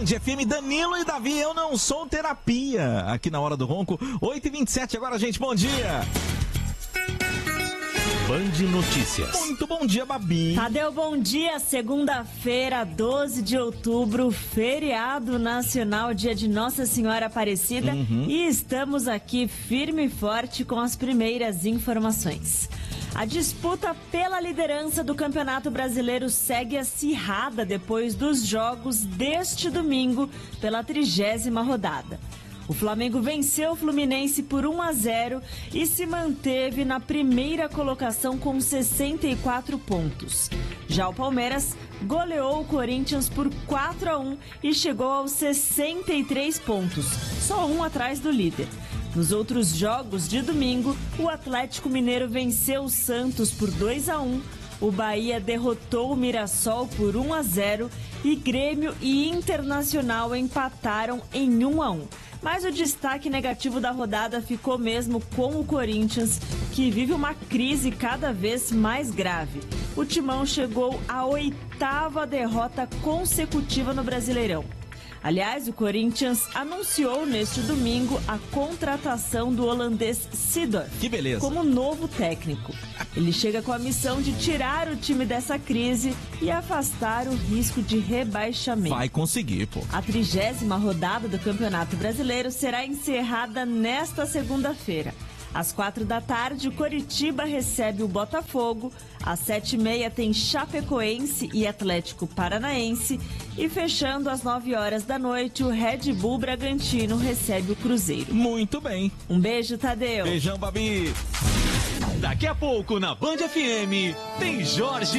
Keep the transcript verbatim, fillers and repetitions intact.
F M, Danilo e Davi, eu não sou terapia, aqui na Hora do Ronco, oito e vinte e sete agora, gente, bom dia. Band Notícias. Muito bom dia, Babi. Tadeu, bom dia. Segunda-feira, doze de outubro, feriado nacional, dia de Nossa Senhora Aparecida. Uhum. E estamos aqui firme e forte com as primeiras informações. A disputa pela liderança do Campeonato Brasileiro segue acirrada depois dos jogos deste domingo pela trigésima rodada. O Flamengo venceu o Fluminense por um a zero e se manteve na primeira colocação com sessenta e quatro pontos. Já o Palmeiras goleou o Corinthians por quatro a um e chegou aos sessenta e três pontos, só um atrás do líder. Nos outros jogos de domingo, o Atlético Mineiro venceu o Santos por dois a um, o Bahia derrotou o Mirassol por um a zero e Grêmio e Internacional empataram em um a um. Mas o destaque negativo da rodada ficou mesmo com o Corinthians, que vive uma crise cada vez mais grave. O Timão chegou à oitava derrota consecutiva no Brasileirão. Aliás, o Corinthians anunciou neste domingo a contratação do holandês Seedorf que beleza. Como novo técnico. Ele chega com a missão de tirar o time dessa crise e afastar o risco de rebaixamento. Vai conseguir, pô. A trigésima rodada do Campeonato Brasileiro será encerrada nesta segunda-feira. Às quatro da tarde, o Coritiba recebe o Botafogo. Às sete e meia tem Chapecoense e Atlético Paranaense. E fechando às nove horas da noite, o Red Bull Bragantino recebe o Cruzeiro. Muito bem. Um beijo, Tadeu. Beijão, Babi. Daqui a pouco, na Band F M, tem Jorge